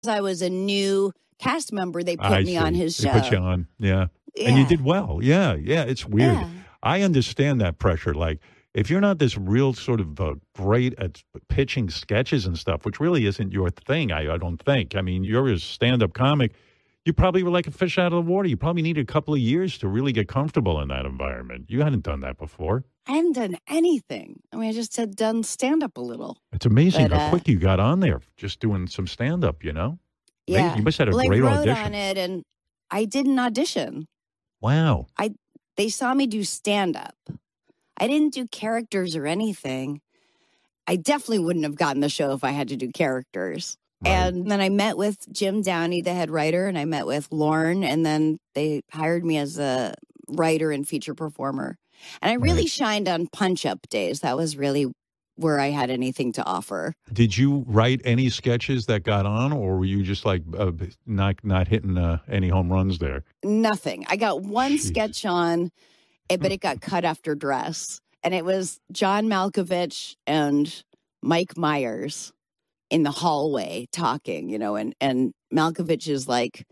I was a new cast member, they put I me on see. his They show. put you on, yeah. And you did well. Yeah, it's weird. Yeah. I understand that pressure. Like, if you're not this real sort of great at pitching sketches and stuff, which really isn't your thing, I don't think. I mean, you're a stand-up comic. You probably were like a fish out of the water. You probably needed a couple of years to really get comfortable in that environment. You hadn't done that before. I hadn't done anything. I mean, I just had done stand-up a little. It's amazing But, how quick you got on there just doing some stand-up, you know? Yeah. You must have had a Well, great I wrote audition. on it, and I didn't audition. Wow. They saw me do stand-up. I didn't do characters or anything. I definitely wouldn't have gotten the show if I had to do characters. Right. And then I met with Jim Downey, the head writer, and I met with Lorne, and then they hired me as a writer and feature performer. And I really shined on punch-up days. That was really where I had anything to offer. Did you write any sketches that got on, or were you just like not hitting any home runs there? Nothing. I got one Jeez. sketch on, but it got cut after dress. And it was John Malkovich and Mike Myers in the hallway talking, you know, and Malkovich is like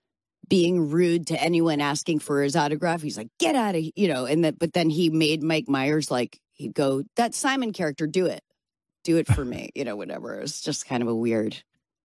being rude to anyone asking for his autograph. He's like, get out of here, you know, but then he made Mike Myers like, he'd go, that Simon character, do it for me, you know, whatever. It was just kind of a weird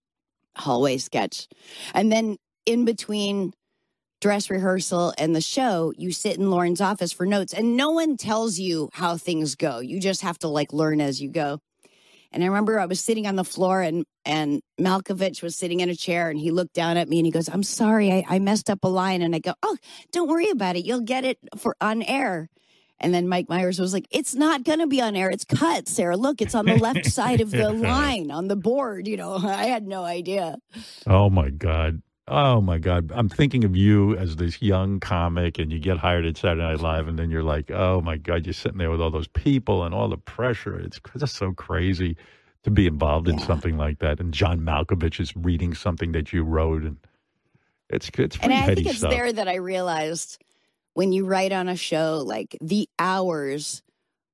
hallway sketch. And then in between dress rehearsal and the show, you sit in Lauren's office for notes, and no one tells you how things go. You just have to like learn as you go. And I remember I was sitting on the floor, and Malkovich was sitting in a chair, and he looked down at me and he goes, I'm sorry, I messed up a line. And I go, oh, don't worry about it. You'll get it on air. And then Mike Myers was like, it's not going to be on air. It's cut, Sarah. Look, it's on the left side of the line on the board. You know, I had no idea. Oh, my God. Oh, my God. I'm thinking of you as this young comic, and you get hired at Saturday Night Live, and then you're like, oh, my God, you're sitting there with all those people and all the pressure. It's just so crazy to be involved in something like that. And John Malkovich is reading something that you wrote, and it's pretty and I heady think it's stuff. there that I realized when you write on a show, like the hours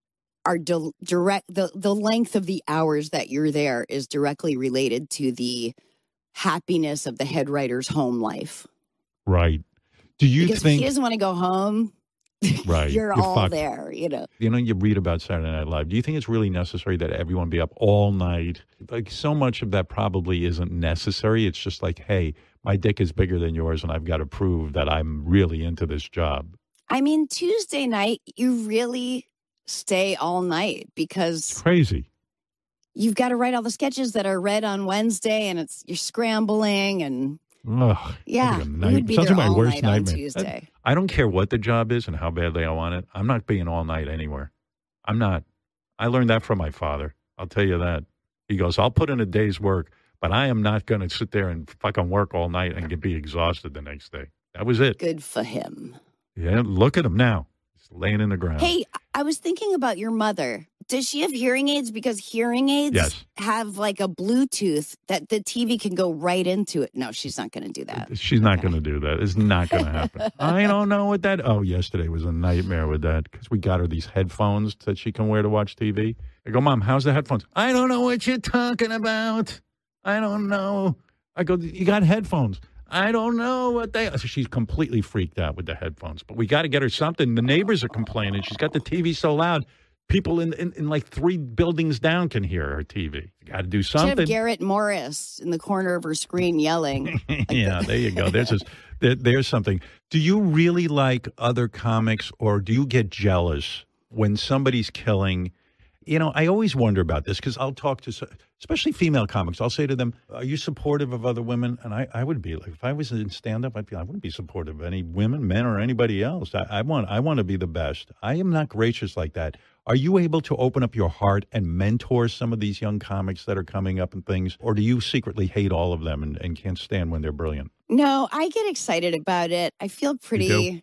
are direct, the length of the hours that you're there is directly related to the happiness of the head writer's home life. Right. Do you because think if he doesn't want to go home, right, you're all fucked. there, you know. You know, you read about Saturday Night Live. Do you think it's really necessary that everyone be up all night? Like, so much of that probably isn't necessary. It's just like, hey, my dick is bigger than yours, and I've got to prove that I'm really into this job. I mean, Tuesday night, you really stay all night because It's crazy. you've got to write all the sketches that are read on Wednesday, and you're scrambling, and Ugh, yeah, that'd be a you night- would be sounds there like my all worst night on nightmare. Tuesday. I don't care what the job is and how badly I want it. I'm not being all night anywhere. I'm not. I learned that from my father. I'll tell you that. He goes, I'll put in a day's work, but I am not going to sit there and fucking work all night and be exhausted the next day. That was it. Good for him. Yeah, look at him now. He's laying in the ground. Hey, I was thinking about your mother. Does she have hearing aids? Because hearing aids Yes. have like a Bluetooth that the TV can go right into it. No, she's not going to do that. She's not going to do that. It's not going to happen. I don't know what that. Oh, yesterday was a nightmare with that because we got her these headphones that she can wear to watch TV. I go, Mom, how's the headphones? I don't know what you're talking about. I don't know. I go, you got headphones. I don't know what they are. So she's completely freaked out with the headphones. But we got to get her something. The neighbors are complaining. She's got the TV so loud. People in like 3 buildings down can hear her TV. You got to do She something. have Garrett Morris in the corner of her screen yelling. Yeah, there you go. There's something. Do you really like other comics, or do you get jealous when somebody's killing? You know, I always wonder about this because I'll talk to, especially female comics. I'll say to them, are you supportive of other women? And I would be like, if I was in stand-up, I wouldn't be supportive of any women, men, or anybody else. I want to be the best. I am not gracious like that. Are you able to open up your heart and mentor some of these young comics that are coming up and things? Or do you secretly hate all of them and can't stand when they're brilliant? No, I get excited about it. I feel pretty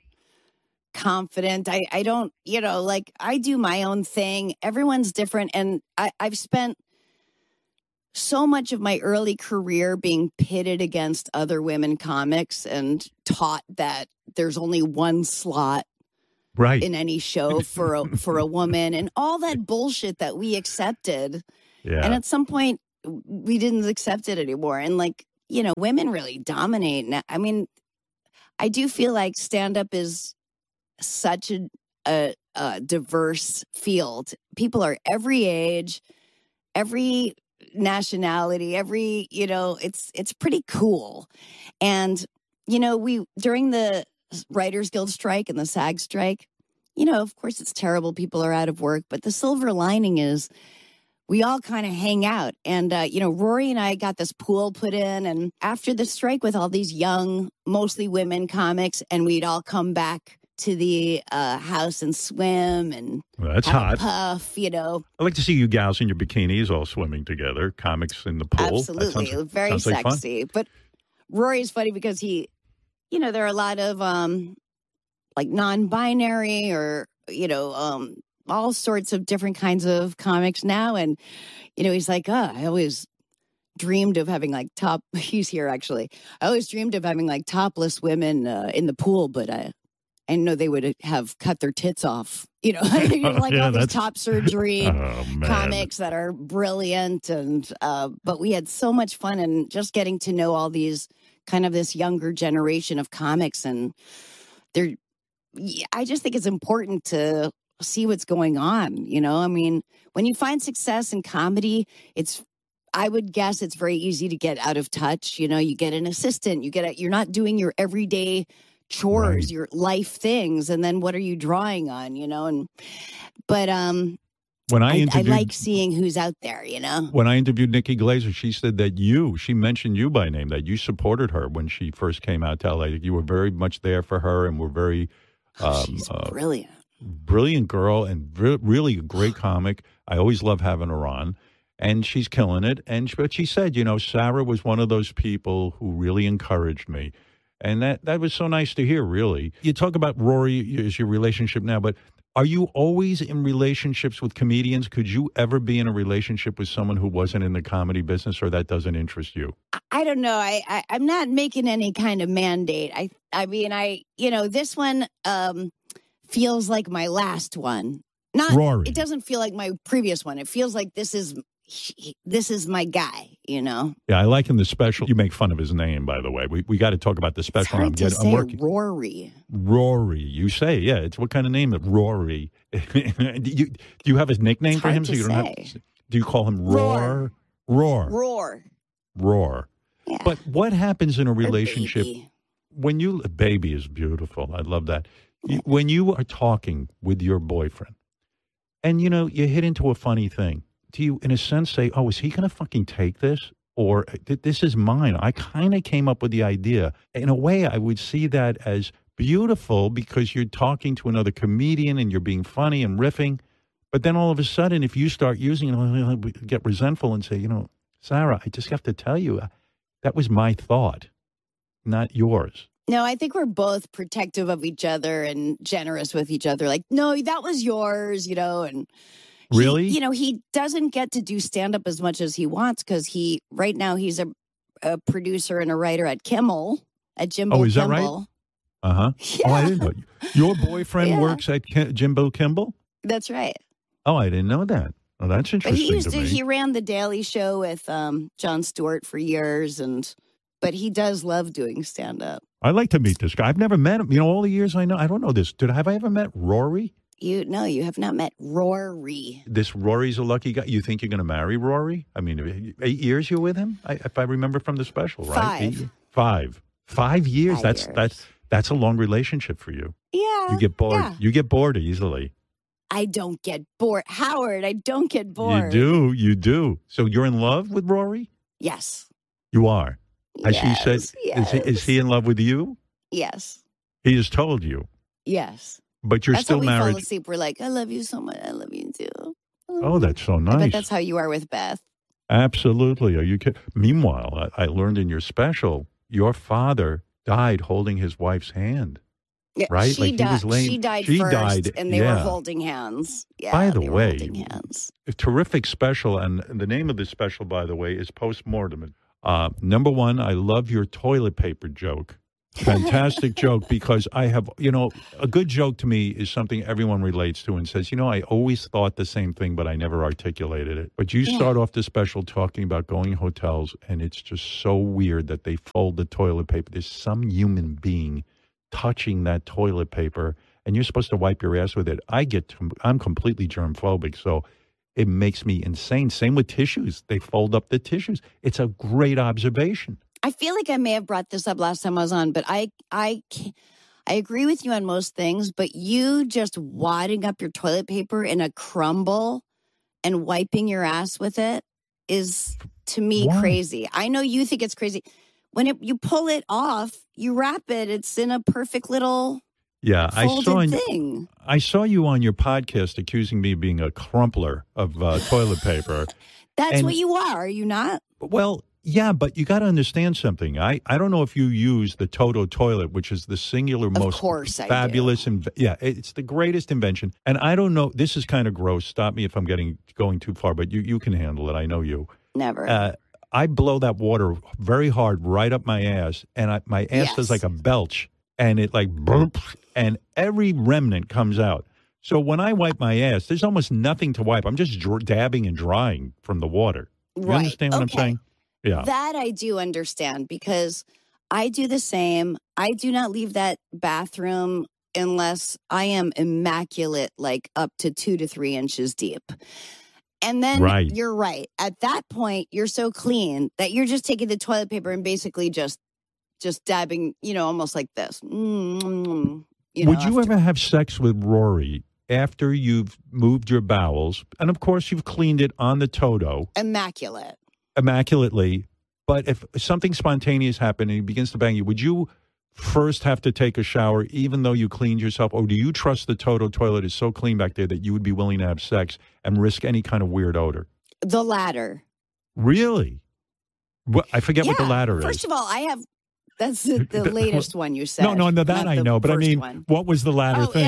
confident. I don't, you know, like I do my own thing. Everyone's different. And I've spent so much of my early career being pitted against other women comics and taught that there's only one slot right in any show for a woman and all that bullshit that we accepted. Yeah. And at some point we didn't accept it anymore. And like women really dominate. I mean, I do feel like stand-up is such a diverse field. People are every age, every nationality, it's pretty cool. And, we during the Writers Guild strike and the SAG strike, of course it's terrible. People are out of work, but the silver lining is we all kind of hang out. And, Rory and I got this pool put in. And after the strike with all these young, mostly women comics, and we'd all come back to the house and swim and that's have hot. a puff. I like to see you gals in your bikinis all swimming together, comics in the pool. Absolutely. Very sexy. Like but Rory's funny because he, there are a lot of like non-binary or, all sorts of different kinds of comics now. And, he's like, I always dreamed of having like he's here actually. I always dreamed of having like topless women in the pool, but I know they would have cut their tits off, like all these top surgery comics that are brilliant. And, but we had so much fun and just getting to know all these kind of this younger generation of comics. And I just think it's important to see what's going on. I mean, when you find success in comedy, I would guess it's very easy to get out of touch. You get an assistant, you're not doing your everyday chores, right, your life things. And then what are you drawing on, but, when I like seeing who's out there, When I interviewed Nikki Glaser, she said that she mentioned you by name, that you supported her when she first came out to LA. You were very much there for her and were very... she's brilliant. Brilliant girl and really a great comic. I always love having her on. And she's killing it. But she said, Sarah was one of those people who really encouraged me. And that was so nice to hear, really. You talk about Rory as your relationship now, but are you always in relationships with comedians? Could you ever be in a relationship with someone who wasn't in the comedy business, or that doesn't interest you? I don't know. I'm not making any kind of mandate. I mean, this one feels like my last one. Not Rory. It doesn't feel like my previous one. It feels like this is my guy, Yeah, I like him. The special. You make fun of his name, by the way. We got to talk about the special. I'm working. Rory. Rory. You say, yeah. It's what kind of name? Rory. do you have his nickname for him? So you don't have. Do you call him Roar? Roar. Yeah. But what happens in a relationship baby. When baby is beautiful. I love that. When you are talking with your boyfriend, and you hit into a funny thing. Do you, in a sense, say, oh, is he going to fucking take this? Or this is mine? I kind of came up with the idea. In a way, I would see that as beautiful because you're talking to another comedian and you're being funny and riffing. But then all of a sudden, if you start using it, get resentful and say, Sarah, I just have to tell you, that was my thought, not yours. No, I think we're both protective of each other and generous with each other. Like, no, that was yours, and... Really? He doesn't get to do stand-up as much as he wants because right now he's a producer and a writer at Kimmel, at Jimbo Kimmel. Oh, is that right? Uh-huh. Yeah. Oh, I didn't know. Your boyfriend works at Jimbo Kimmel? That's right. Oh, I didn't know that. Oh, that's interesting to me. He ran The Daily Show with Jon Stewart for years, but he does love doing stand-up. I'd like to meet this guy. I've never met him. All the years I know, I don't know this. Have I ever met Rory? No, you have not met Rory. This Rory's a lucky guy. You think you're going to marry Rory? I mean, 8 years you're with him? If I remember from the special, right? 5. 5 years. 5 years. That's a long relationship for you. Yeah. You get bored. Yeah. You get bored easily. I don't get bored. Howard, I don't get bored. You do. So you're in love with Rory? Yes. You are? As yes, she said, yes. Is he in love with you? Yes. He has told you? Yes. But you're still married. That's how we fall asleep. We're like, I love you so much. I love you too. Oh, that's so nice. I bet that's how you are with Beth. Absolutely. Are you kidding? Meanwhile, I learned in your special, your father died holding his wife's hand. Yeah, right? She died first, and they were holding hands. Yeah, by the way, holding hands. A terrific special, and the name of the special, by the way, is Postmortem. Number one, I love your toilet paper joke. Fantastic joke, because I have, a good joke to me is something everyone relates to and says, I always thought the same thing, but I never articulated it. But you start off the special talking about going to hotels, and it's just so weird that they fold the toilet paper. There's some human being touching that toilet paper, and you're supposed to wipe your ass with it. I'm completely germ phobic, so it makes me insane. Same with tissues. They fold up the tissues. It's a great observation. I feel like I may have brought this up last time I was on, but I agree with you on most things, but you just wadding up your toilet paper in a crumble and wiping your ass with it is, to me, crazy. I know you think it's crazy. When you pull it off, you wrap it, it's in a perfect little folded thing. I saw you on your podcast accusing me of being a crumpler of toilet paper. That's what you are you not? Well, yeah, but you got to understand something. I don't know if you use the Toto toilet, which is the singular most fabulous. It's the greatest invention. And I don't know. This is kind of gross. Stop me if I'm going too far, but you can handle it. I know you. Never. I blow that water very hard right up my ass, and my ass does like a belch, and it like burps, and every remnant comes out. So when I wipe my ass, there's almost nothing to wipe. I'm just dabbing and drying from the water. You understand what I'm saying? Yeah. That I do understand, because I do the same. I do not leave that bathroom unless I am immaculate, like up to 2 to 3 inches deep. And then you're right. At that point, you're so clean that you're just taking the toilet paper and basically just dabbing, almost like this. Would you ever have sex with Rory after you've moved your bowels? And of course, you've cleaned it on the Toto. Immaculately, but if something spontaneous happened and he begins to bang you, would you first have to take a shower even though you cleaned yourself, or do you trust the Toto toilet is so clean back there that you would be willing to have sex and risk any kind of weird odor? The latter. Really? Well, I forget what the latter is. First of all, that's the latest one you said. No, that I know, but I mean, what was the latter thing?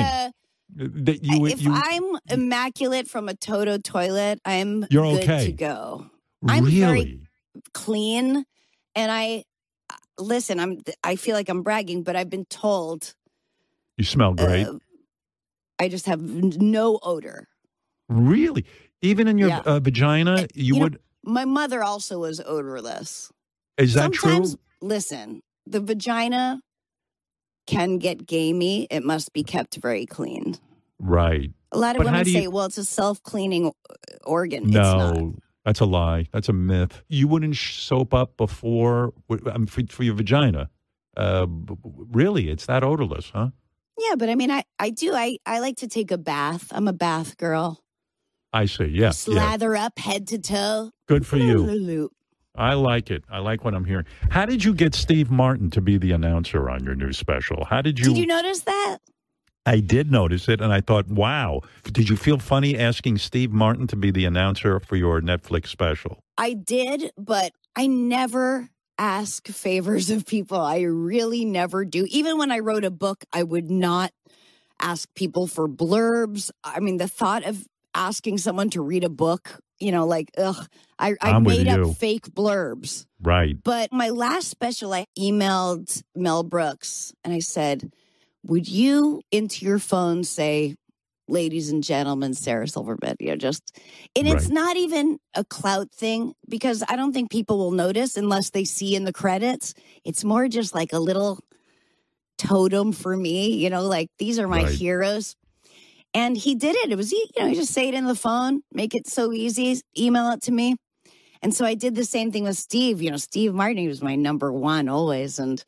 If I'm immaculate from a Toto toilet, you're good to go. Really? I'm very clean, and I feel like I'm bragging, but I've been told you smell great. I just have no odor. Really? Even in your vagina, you would. My mother also was odorless. Is that Sometimes, true? Listen, the vagina can get gamey. It must be kept very clean. Right. A lot of women say, "Well, it's a self-cleaning organ." No. It's not. That's a lie. That's a myth. You wouldn't soap up before for your vagina. Really, it's that odorless, huh? Yeah, but I mean, I do. I like to take a bath. I'm a bath girl. I see. Yeah. Slather up head to toe. Good for you. I like it. I like what I'm hearing. How did you get Steve Martin to be the announcer on your new special? How did you? Did you notice that? I did notice it, and I thought, wow. Did you feel funny asking Steve Martin to be the announcer for your Netflix special? I did, but I never ask favors of people. I really never do. Even when I wrote a book, I would not ask people for blurbs. I mean, the thought of asking someone to read a book, I made up fake blurbs. Right. But my last special, I emailed Mel Brooks, and I said, would you, into your phone, say, ladies and gentlemen, Sarah Silverman, it's not even a clout thing, because I don't think people will notice unless they see in the credits. It's more just like a little totem for me, like these are my heroes. And he did it. It was, you just say it in the phone, make it so easy, email it to me. And so I did the same thing with Steve. Steve Martin, he was my number one always. And,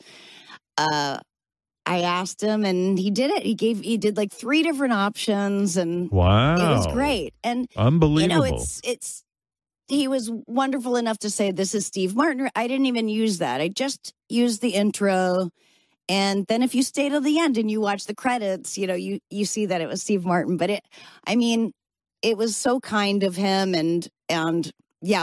I asked him, and he did it. He did like 3 different options, and wow, it was great. And unbelievable. He was wonderful enough to say, "This is Steve Martin." I didn't even use that. I just used the intro, and then if you stay till the end and you watch the credits, you see that it was Steve Martin. But it was so kind of him, and yeah,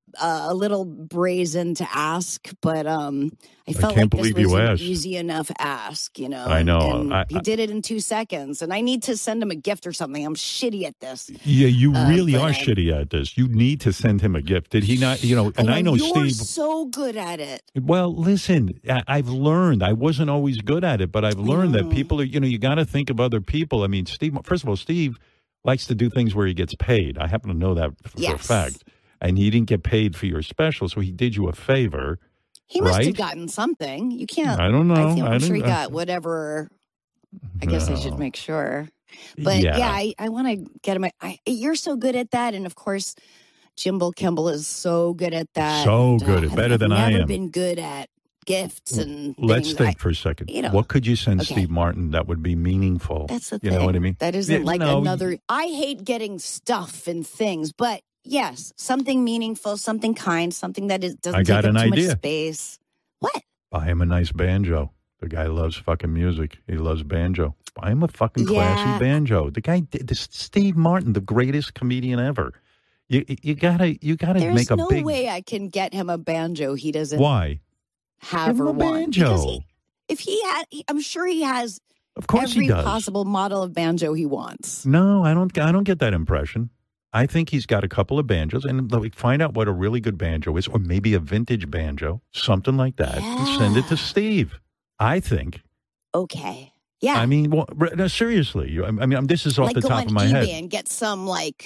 a little brazen to ask, but I felt can't like this believe was you an asked. easy enough ask, I know. And he did it in 2 seconds, and I need to send him a gift or something. I'm shitty at this. Yeah, you really but are shitty at this. You need to send him a gift. Did he not? And I know you're Steve. so good at it. Well, listen, I've learned. I wasn't always good at it, but I've learned that people are, you got to think of other people. I mean, Steve, first of all, Steve likes to do things where he gets paid. I happen to know that for a fact. And he didn't get paid for your special, so he did you a favor. He must have gotten something. You can't. I don't know. I'm sure he got whatever. I guess I should make sure. But I want to get him. You're so good at that. And of course, Jimbo Kimball is so good at that. So good. Better than I am. I've never been good at gifts and Let's things. think for a second. What could you send Steve Martin that would be meaningful? That's the thing. You know what I mean? That isn't another. I hate getting stuff and things, but yes, something meaningful, something kind, something that doesn't take up too much space. What? Buy him a nice banjo. The guy loves fucking music. He loves banjo. Buy him a fucking classy banjo. The guy, Steve Martin, the greatest comedian ever. You gotta make a big. There's no way I can get him a banjo. He doesn't. Why? Have or want. Banjo. If he had, I'm sure he has. Of course every he does. Possible model of banjo he wants. No, I don't get that impression. I think he's got a couple of banjos, and find out what a really good banjo is, or maybe a vintage banjo, something like that, and send it to Steve. I think. Okay. Yeah. I mean, no, seriously. I mean, this is off the top of my head. Go on eBay and get some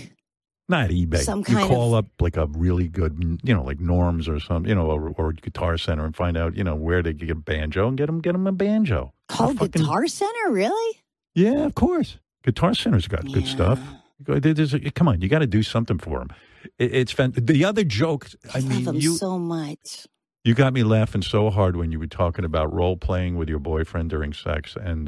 Not eBay. Some you call up like a really good, like Norms or something, or Guitar Center, and find out, where they get a banjo and get them a banjo. Call Guitar Center, really? Yeah, of course. Guitar Center's got good stuff. Come on, you got to do something for him. It's fantastic. The other joke, I love him so much. You got me laughing so hard when you were talking about role playing with your boyfriend during sex, and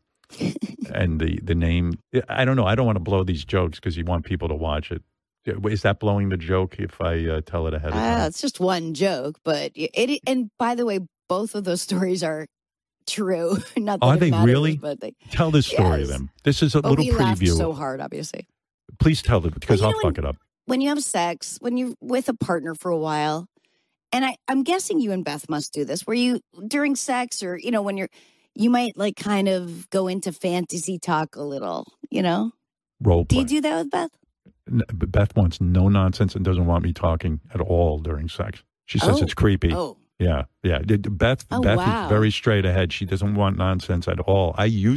and the name. I don't know. I don't want to blow these jokes because you want people to watch it. Is that blowing the joke if I tell it ahead of time? It's just one joke, but it. And by the way, both of those stories are true. Not that are they matters, really? But tell this story of them. This is a little preview. Laughed so hard, obviously. Please tell it because I'll fuck it up. When you have sex, when you're with a partner for a while, and I'm guessing you and Beth must do this, where you during sex or when you might kind of go into fantasy talk a little, Role play. Do you do that with Beth? Beth wants no nonsense and doesn't want me talking at all during sex. She says it's creepy. Oh. Yeah. Beth is very straight ahead. She doesn't want nonsense at all.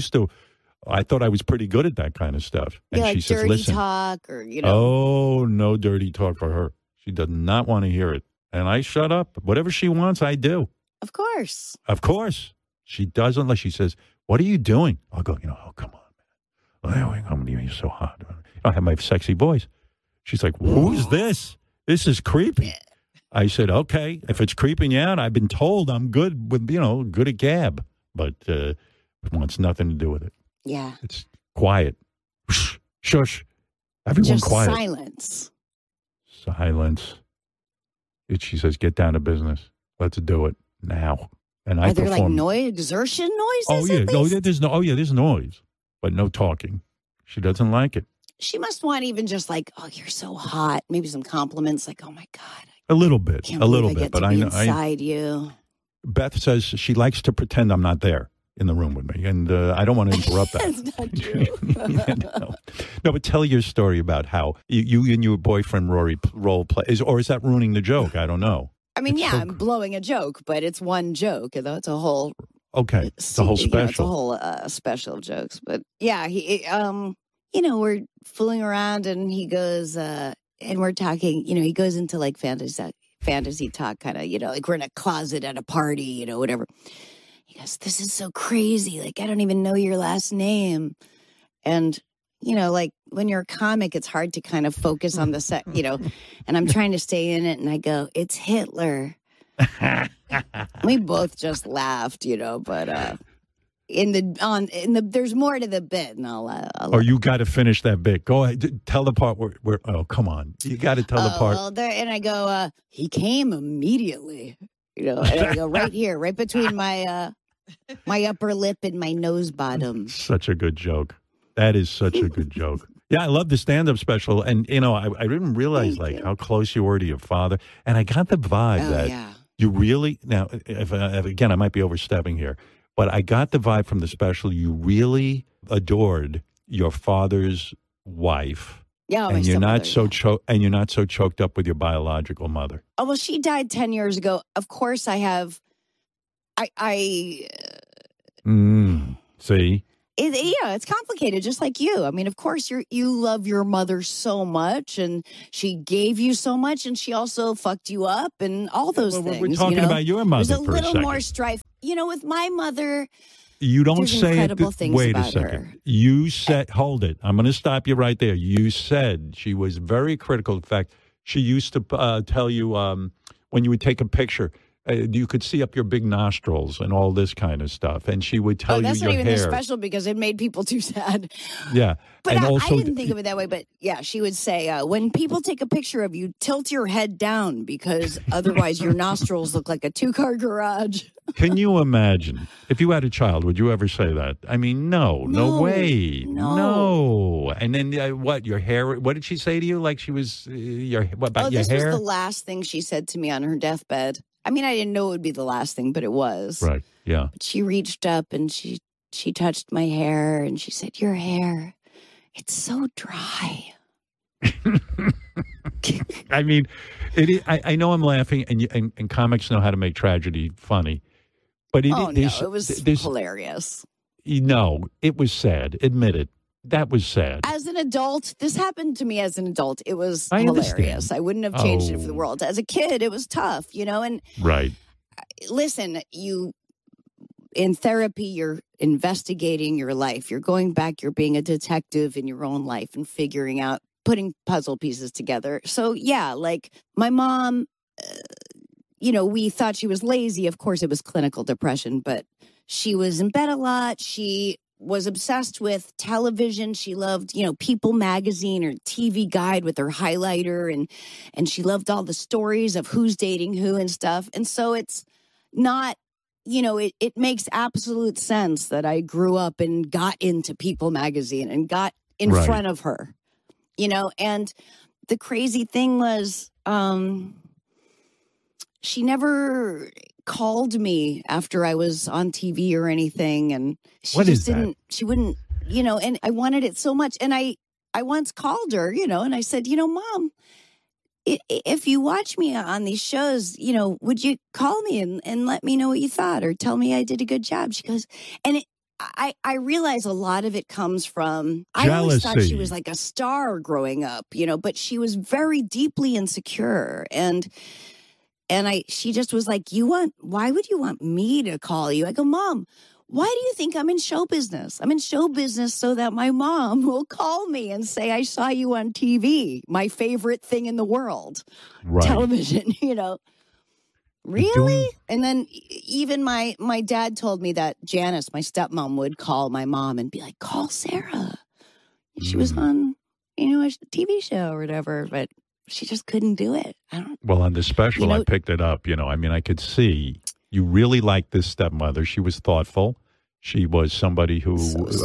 I thought I was pretty good at that kind of stuff. And she says, dirty listen. talk or, Oh, no dirty talk for her. She does not want to hear it. And I shut up. Whatever she wants, I do. Of course. Of course. She doesn't she says, what are you doing? I'll go, oh, come on, man. You're so hot. I have my sexy voice. She's like, who's this? This is creepy. I said, okay, if it's creeping you out, I've been told I'm good with, good at gab. But it wants nothing to do with it. Yeah. It's quiet. Shush. Everyone just quiet. Silence. She says, get down to business. Let's do it now. And Are there exertion noises? There's noise, but no talking. She doesn't like it. She must want even just oh, you're so hot. Maybe some compliments oh my God. A little bit, but I know inside you. Beth says she likes to pretend I'm not there in the room with me, and I don't want to interrupt that. That's not true. No, but tell your story about how you and your boyfriend Rory role play, or is that ruining the joke? I don't know. I mean, I'm blowing a joke, but it's one joke. It's a whole. Okay, it's a whole special. It's a whole special of jokes, but yeah, we're fooling around, and he goes, and we're talking. He goes into fantasy talk, kind of. We're in a closet at a party, whatever. He goes, "This is so crazy. I don't even know your last name," and. When you're a comic, it's hard to kind of focus on the set, and I'm trying to stay in it. And I go, it's Hitler. We both just laughed, but there's more to the bit. And I'll you got to finish that bit. Go ahead. Tell the part where oh, come on. You got to tell the part. Well, and I go, he came immediately, and I go right here, right between my upper lip and my nose bottom. Such a good joke. That is such a good joke. Yeah, I love the stand-up special, and I didn't realize Thank you. how close you were to your father, and I got the vibe Oh, that yeah. you really now. If again, I might be overstepping here, but I got the vibe from the special. You really adored your father's wife, Yeah, my and you're not stepmother, yeah. you're not so choked up with your biological mother. Oh, well, she died 10 years ago. Of course, I have. See, It's complicated, just like you. I mean, of course, you love your mother so much, and she gave you so much, and she also fucked you up, and all those Well, things. we're talking about your mother There's a for a little second. more strife. With my mother, You don't there's say incredible it. things Wait a about second. her. You said, hold it. I'm going to stop you right there. You said she was very critical. In fact, she used to tell you when you would take a picture, you could see up your big nostrils and all this kind of stuff. And she would tell you that's your not even hair. this special because it made people too sad. Yeah. But and I also, didn't think of it that way. But yeah, she would say, when people take a picture of you, tilt your head down because otherwise your nostrils look like a 2-car garage. Can you imagine if you had a child? Would you ever say that? I mean, no way, no. And then what? Your hair? What did she say to you? Like she was what about your this hair? was the last thing she said to me on her deathbed. I mean, I didn't know it would be the last thing, but it was. Right. Yeah. But she reached up and she touched my hair and she said, "Your hair, it's so dry." I mean, I know I'm laughing, and comics know how to make tragedy funny, but it was hilarious. No, it was sad. Admit it. That was sad. As an adult, this happened to me as an adult. It was hilarious. Understand. I wouldn't have changed it for the world. As a kid, it was tough, and right. Listen, in therapy, you're investigating your life. You're going back, you're being a detective in your own life and figuring out, putting puzzle pieces together. So yeah, like my mom, we thought she was lazy. Of course, it was clinical depression, but she was in bed a lot. She was obsessed with television. She loved, People magazine or TV Guide with her highlighter. And she loved all the stories of who's dating who and stuff. And so it's not, it makes absolute sense that I grew up and got into People magazine and got in front of her, and the crazy thing was, she never called me after I was on TV or anything. And she she wouldn't, and I wanted it so much. And I once called her, and I said, Mom, if you watch me on these shows, would you call me and let me know what you thought or tell me I did a good job? She goes, and I realize a lot of it comes from, jealousy. I always thought she was like a star growing up, but she was very deeply insecure. And she just was like, why would you want me to call you? I go, Mom, why do you think I'm in show business? I'm in show business so that my mom will call me and say, I saw you on TV, my favorite thing in the world, television, Really? And then even my dad told me that Janice, my stepmom, would call my mom and be like, call Sarah. She was on, a TV show or whatever, but she just couldn't do it. Well, on the special, I picked it up. I could see you really liked this stepmother. She was thoughtful. She was somebody who,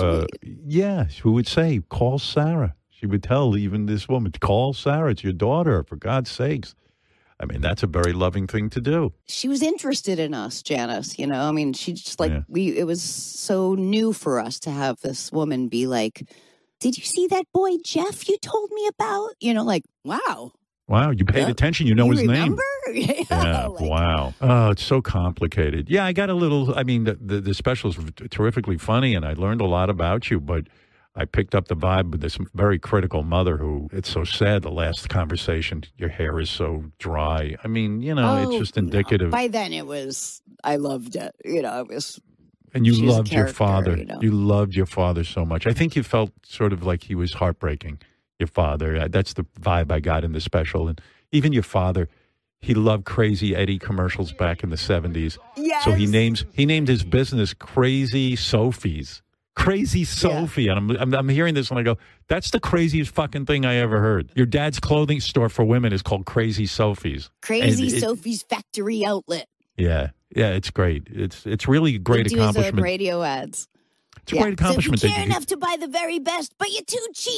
who would say, call Sarah. She would tell even this woman, call Sarah. It's your daughter, for God's sakes. I mean, that's a very loving thing to do. She was interested in us, Janice. She just it was so new for us to have this woman be like, did you see that boy, Jeff, you told me about? Wow. Wow, you paid attention. You know his remember? Name. Yeah, wow. Oh, it's so complicated. Yeah, I got a little, the specials were terrifically funny, and I learned a lot about you, but I picked up the vibe with this very critical mother who, it's so sad, the last conversation, your hair is so dry. I mean, it's just indicative. No. By then I loved it. It was. And you loved your father. You loved your father so much. I think you felt sort of like he was heartbreaking, your father. That's the vibe I got in the special. And even your father, he loved Crazy Eddie commercials back in the 70s. Yes. So he named his business Crazy Sophie's. Crazy Sophie. Yeah. And I'm hearing this and I go, that's the craziest fucking thing I ever heard. Your dad's clothing store for women is called Crazy Sophie's. Crazy Sophie's Factory Outlet. Yeah. Yeah, it's great. It's really a great accomplishment. Radio ads. It's a great accomplishment. So if you care enough to buy the very best, but you're too cheap,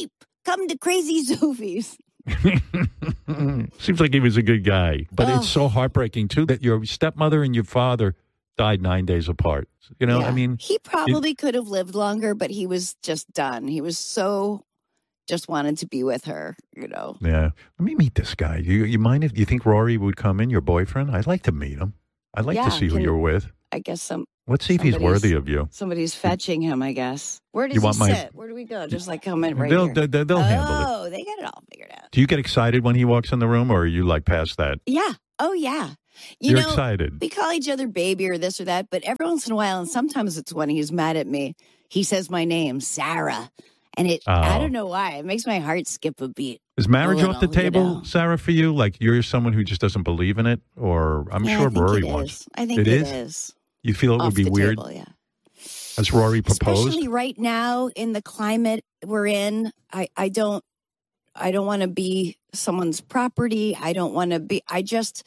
come to Crazy Sophie's. Seems like he was a good guy. But it's so heartbreaking, too, that your stepmother and your father died 9 days apart. You know, Yeah. I mean. He probably could have lived longer, but he was just done. He was so just wanted to be with her, you know. Yeah. Let me meet this guy. You mind if you think Rory would come in, your boyfriend? I'd like to meet him. I'd like to see who you're with. I guess Let's see if he's worthy of you. Somebody's fetching him, I guess. Where does he sit? Where do we go? Just like come in right They'll here. handle it. Oh, they got it all figured out. Do you get excited when he walks in the room, or are you like past that? Yeah. Oh, yeah. You're excited. We call each other baby or this or that, but every once in a while, and sometimes it's when he's mad at me, he says my name, Sarah. And I don't know why. It makes my heart skip a beat. Is marriage off the table, Sarah, for you? Like you're someone who just doesn't believe in it? Or I'm sure Rory wants. I think it is. You feel it would be weird? Table, yeah. Has Rory proposed? Especially right now in the climate we're in, I don't want to be someone's property. I don't want to be. I'm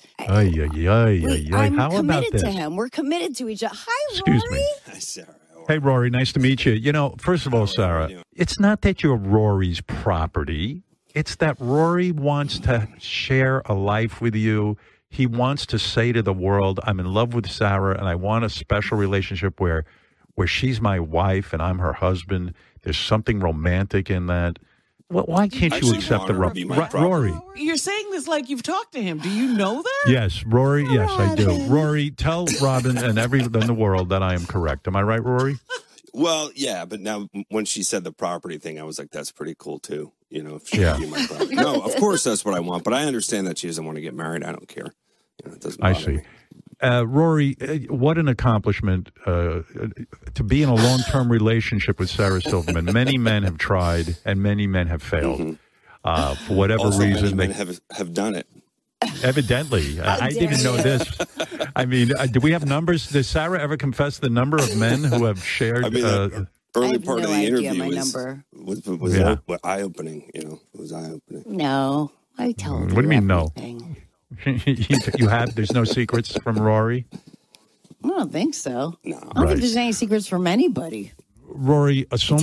How committed about this? to him. We're committed to each other. Hi, Excuse Rory. me. Hi, Sarah. Hey, Rory, nice to meet you. You know, first of all, Sarah, it's not that you're Rory's property. It's that Rory wants to share a life with you. He wants to say to the world, I'm in love with Sarah, and I want a special relationship where she's my wife and I'm her husband. There's something romantic in that. Well, why can't you accept the Rory? You're saying this like you've talked to him. Do you know that? Yes, Rory. Yes, I do. Rory, tell Robin and everyone in the world that I am correct. Am I right, Rory? Well, yeah, but now when she said the property thing, I was like, that's pretty cool too. You know, if she could be my property. No, of course that's what I want, but I understand that she doesn't want to get married. I don't care. You know, it doesn't bother me. Rory, what an accomplishment to be in a long-term relationship with Sarah Silverman. Many men have tried, and many men have failed for whatever also, reason. Many men have done it. Evidently, I didn't know this. I mean, do we have numbers? Does Sarah ever confess the number of men who have shared? I mean, the early part of the interview was eye-opening. You know, it was eye-opening. No, I tell him. What do you mean, everything. no? You have? There's no secrets from Rory? I don't think so. No. I don't think there's any secrets from anybody. Rory, so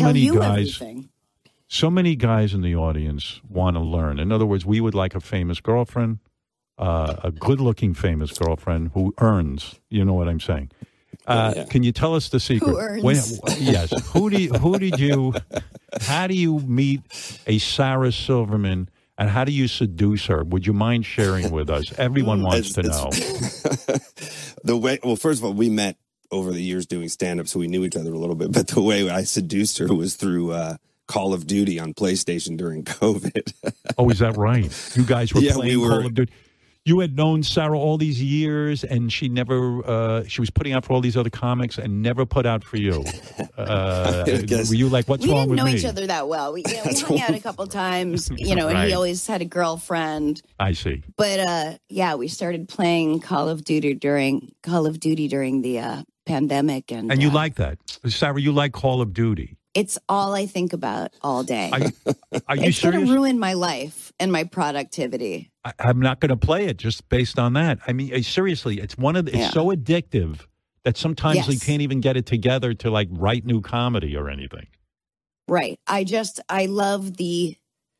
many guys in the audience want to learn. In other words, we would like a famous girlfriend, a good-looking famous girlfriend who earns. You know what I'm saying? Can you tell us the secret? Who earns? Yes. How do you meet a Sarah Silverman? And how do you seduce her? Would you mind sharing with us? Everyone wants to know. Well, first of all, we met over the years doing stand-up, so we knew each other a little bit. But the way I seduced her was through Call of Duty on PlayStation during COVID. Oh, is that right? You guys were playing Call of Duty. You had known Sarah all these years, and she never. She was putting out for all these other comics and never put out for you. Were you like, what's wrong with me? We didn't know each other that well. We hung out a couple times, and he always had a girlfriend. I see. But we started playing Call of Duty during the pandemic, and you like that, Sarah? You like Call of Duty? It's all I think about all day. Are you it's serious? It's going to ruin my life and my productivity. I'm not going to play it just based on that. I mean, seriously, it's it's so addictive that sometimes we can't even get it together to like write new comedy or anything. Right. I love the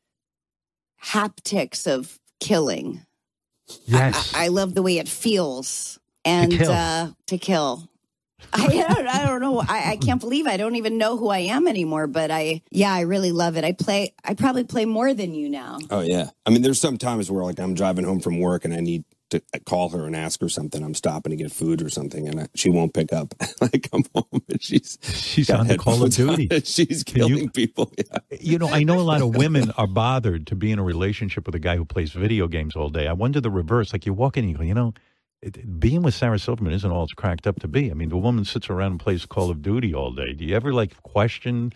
haptics of killing. Yes. I love the way it feels and to kill. I don't know. I can't believe I don't even know who I am anymore. But I really love it. I probably play more than you now. Oh yeah. I mean, there's some times where like I'm driving home from work and I need to call her and ask her something. I'm stopping to get food or something, and she won't pick up. I come home and she's on the Call of Duty. She's killing people. Yeah. You know, I know a lot of women are bothered to be in a relationship with a guy who plays video games all day. I wonder the reverse. Like you walk in and you go, being with Sarah Silverman isn't all it's cracked up to be. I mean, the woman sits around and plays Call of Duty all day. Do you ever like question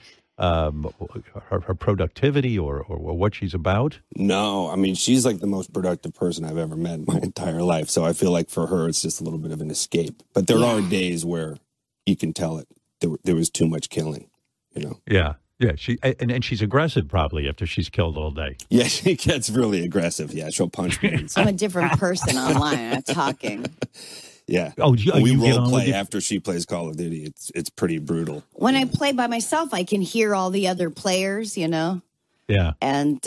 her productivity or what she's about? No, I mean, she's like the most productive person I've ever met in my entire life. So I feel like for her, it's just a little bit of an escape. But there are days where you can tell it. There was too much killing, you know? Yeah. Yeah, and she's aggressive probably after she's killed all day. Yeah, she gets really aggressive. Yeah, she'll punch me. I'm a different person online. I'm talking. Yeah. We role play after she plays Call of Duty. It's pretty brutal. When I play by myself, I can hear all the other players, you know. Yeah. And,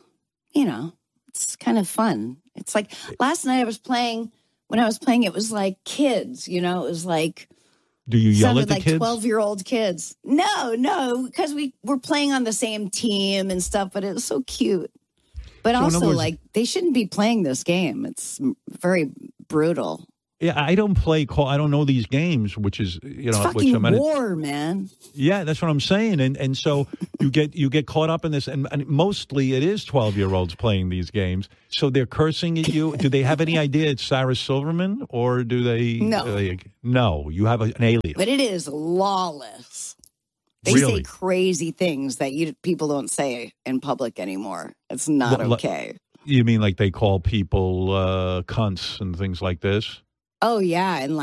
it's kind of fun. It's like last night when I was playing, it was like kids, it was like. Do you yell sounded at the kids? 12-year-old kids. No, because we were playing on the same team and stuff, but it was so cute. But So in also, other words- they shouldn't be playing this game. It's very brutal. Yeah, I don't I don't know these games, which is, It's fucking war, man. Yeah, that's what I'm saying. And so you get caught up in this, and mostly it is 12-year-olds playing these games. So they're cursing at you. Do they have any idea it's Sarah Silverman, or do they? No. No, you have an alias. But it is lawless. They Really? say crazy things that people don't say in public anymore. It's not okay. You mean like they call people cunts and things like this? Oh yeah, and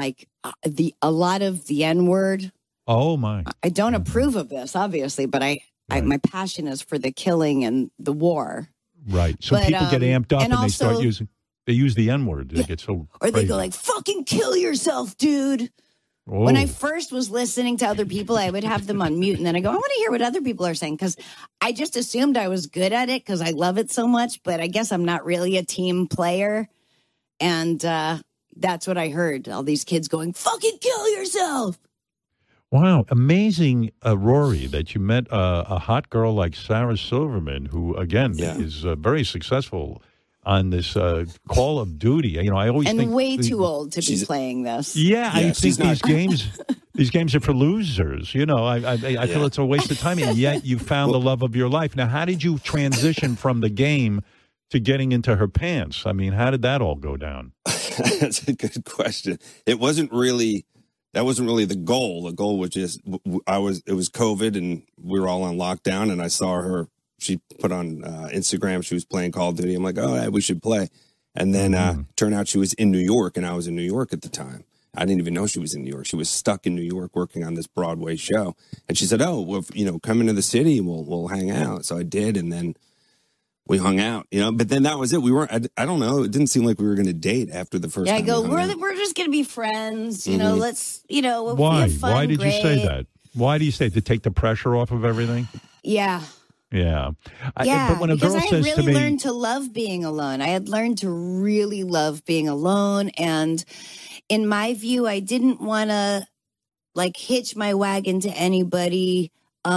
a lot of the N-word. Oh my! I don't approve of this, obviously, but my passion is for the killing and the war. Right. So But, people get amped up and they also- start they use the N-word. They get so Or they crazy. go like, fucking kill yourself, dude. Oh. When I first was listening to other people, I would have them on mute. And then I go, I want to hear what other people are saying. Because I just assumed I was good at it because I love it so much. But I guess I'm not really a team player. And that's what I heard. All these kids going, fucking kill yourself. Wow, amazing, Rory, that you met a hot girl like Sarah Silverman, who, again, is very successful on this Call of Duty. I always think way too old to be playing this. Yeah, I think she's not- these games are for losers. I feel it's a waste of time, and yet you found the love of your life. Now, how did you transition from the game to getting into her pants? I mean, how did that all go down? That's a good question. That wasn't really the goal. The goal was just, it was COVID and we were all on lockdown, and I saw her, she put on Instagram, she was playing Call of Duty. I'm like, oh, yeah, we should play. And then turned out she was in New York, and I was in New York at the time. I didn't even know she was in New York. She was stuck in New York working on this Broadway show. And she said, oh, well, come into the city and we'll hang out. So I did. And then we hung out, but then that was it. We weren't, I don't know. It didn't seem like we were going to date after the first Yeah, I time. go, we're just going to be friends. Let's, we'll Why? have fun, Why did you say great. that? Why do you say to take the pressure off of everything? Yeah. Yeah. Yeah, but when a because girl I had says really to me, learned to love being alone. I had learned to really love being alone. And in my view, I didn't want to hitch my wagon to anybody,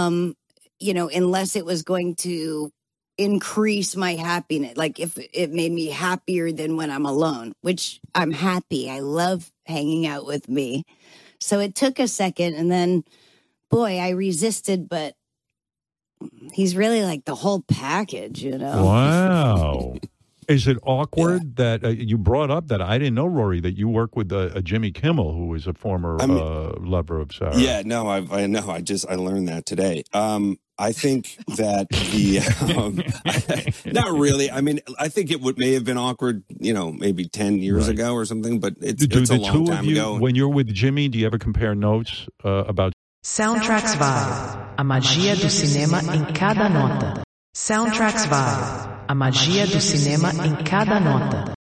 unless it was going to increase my happiness. Like if it made me happier than when I'm alone, which I'm happy. I love hanging out with me. So it took a second, and then, boy, I resisted, but he's really like the whole package, Wow. Is it awkward that you brought up that I didn't know, Rory, that you work with Jimmy Kimmel, who is a former lover of Sarah? Yeah, no, I know. I learned that today. I think that not really. I mean, I think it may have been awkward, maybe 10 years ago or something, but it's a long time ago. When you're with Jimmy, do you ever compare notes about Soundtracks Vibe, a magia do cinema em cada nota. Soundtracks Vibe, a magia do cinema em cada nota.